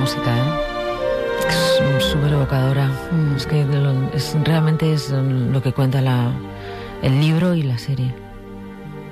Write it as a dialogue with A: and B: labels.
A: música, es súper evocadora. Es que realmente es lo que cuenta el libro y la serie.